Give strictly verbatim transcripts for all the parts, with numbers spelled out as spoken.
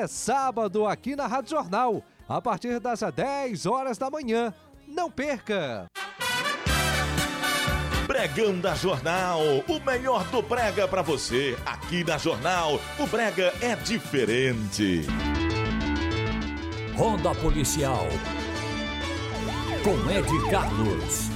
é sábado aqui na Rádio Jornal, a partir das dez horas da manhã. Não perca! Pregão da Jornal, o melhor do brega pra você. Aqui na Jornal, o brega é diferente. Ronda Policial, com Ed Carlos.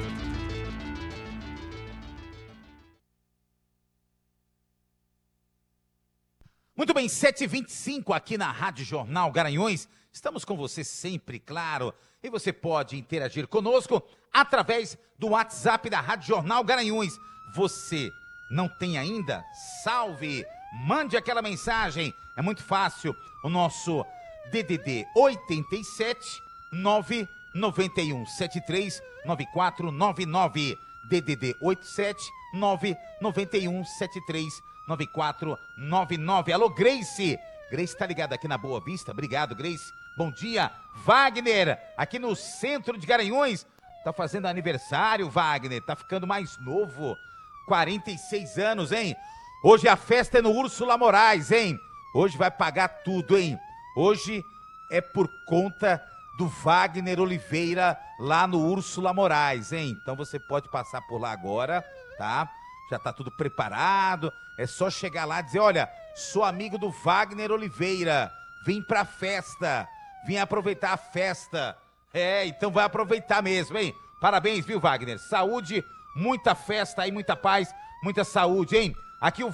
Muito bem, sete e vinte e cinco aqui na Rádio Jornal Garanhuns. Estamos com você sempre, claro. E você pode interagir conosco através do WhatsApp da Rádio Jornal Garanhuns. Você não tem ainda? Salve! Mande aquela mensagem. É muito fácil. O nosso D D D oito sete nove nove um sete três nove quatro nove nove. D D D oito sete nove nove um sete três nove quatro nove nove. Alô, Grace. Grace tá ligada aqui na Boa Vista. Obrigado, Grace. Bom dia. Wagner, aqui no centro de Garanhuns. Tá fazendo aniversário, Wagner. Tá ficando mais novo. quarenta e seis anos, hein? Hoje a festa é no Úrsula Moraes, hein? Hoje vai pagar tudo, hein? Hoje é por conta do Wagner Oliveira lá no Úrsula Moraes, hein? Então você pode passar por lá agora, tá? Já tá tudo preparado. É só chegar lá e dizer, olha, sou amigo do Wagner Oliveira. Vim pra festa. Vim aproveitar a festa. É, então vai aproveitar mesmo, hein? Parabéns, viu, Wagner? Saúde, muita festa aí, muita paz, muita saúde, hein? Aqui o